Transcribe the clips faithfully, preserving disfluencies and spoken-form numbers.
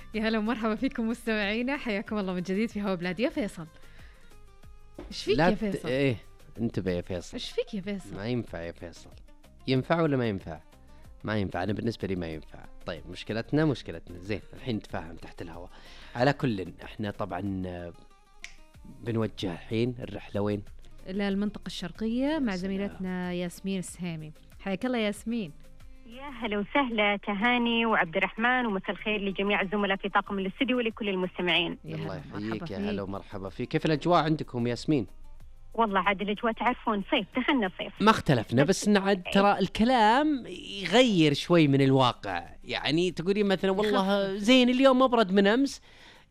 يا هلا ومرحبا فيكم مستمعينا، حياكم الله من جديد في هوا بلاد. يا فيصل ايش فيك لا يا ت... فيصل؟ ايه انتبه يا فيصل، ايش فيك يا فيصل؟ ما ينفع يا فيصل. ينفع ولا ما ينفع؟ ما ينفع، انا بالنسبه لي ما ينفع. طيب مشكلتنا مشكلتنا زين، الحين نتفاهم تحت الهواء. على كل احنا طبعا آه، بنوجه الحين الرحله وين؟ إلى المنطقة الشرقية مع سلام. زميلتنا ياسمين السهامي. حياك الله ياسمين. يا هلا وسهلا تهاني وعبد الرحمن، ومساء الخير لجميع الزملاء في طاقم الاستديو ولكل المستمعين. يا الله هلا ومرحبا يحييك، يا فيك. هلا ومرحبا فيك. كيف الاجواء عندكم ياسمين؟ والله عاد الاجواء تعرفون صيف، دخلنا صيف. ما اختلفنا، بس نعد ترى الكلام يغير شوي من الواقع. يعني تقولين مثلا والله زين اليوم ابرد من امس،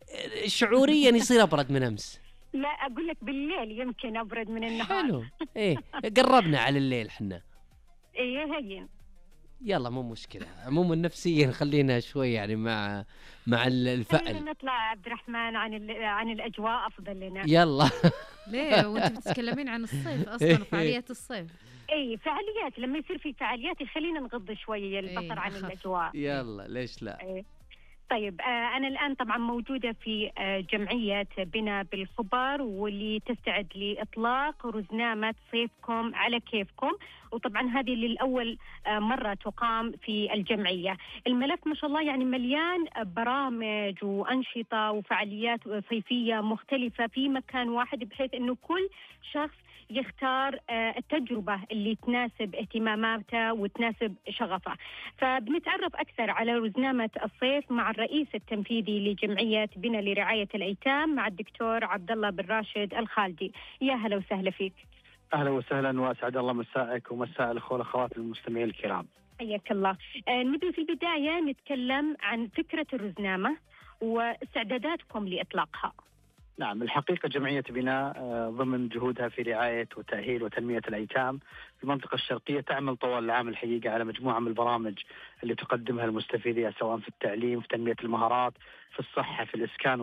شعوريا يصير ابرد من امس. لا اقول لك بالليل يمكن ابرد من النهار. حلو، ايه قربنا على الليل حنا. ايه هين. يلا مو مشكلة، عموما نفسيا خلينا شوي يعني مع مع الفأل. خلينا نطلع عبد الرحمن عن ال- عن الاجواء افضل لنا. يلا. ليه وانت بتتكلمين عن الصيف اصلا وفعاليات الصيف؟ اي فعاليات، لما يصير في فعاليات يخلينا نغض شوي البصر عن أخف. الاجواء. يلا ليش لا. إيه. طيب آه أنا الآن طبعا موجودة في آه جمعية بنا بالخبر، واللي تستعد لإطلاق رزنامة صيفكم على كيفكم، وطبعا هذه للأول آه مرة تقام في الجمعية. الملف ما شاء الله يعني مليان برامج وأنشطة وفعاليات صيفية مختلفة في مكان واحد، بحيث أنه كل شخص يختار التجربة اللي تناسب اهتماماته وتناسب شغفه. فبنتعرف أكثر على رزنامة الصيف مع الرئيس التنفيذي لجمعية بنا لرعاية الأيتام، مع الدكتور عبد الله بن راشد الخالدي. يا هلا وسهلا فيك. أهلا وسهلا، وأسعد الله مسائك ومساء الأخوة والأخوات المستمعين الكرام. حياك الله. آه نبي في البداية نتكلم عن فكرة الرزنامة واستعداداتكم لإطلاقها. نعم، الحقيقة جمعية بنا ضمن جهودها في رعاية وتأهيل وتنمية الأيتام في المنطقة الشرقية تعمل طوال العام الحقيقة على مجموعة من البرامج اللي تقدمها المستفيدية، سواء في التعليم، في تنمية المهارات، في الصحة، في الإسكان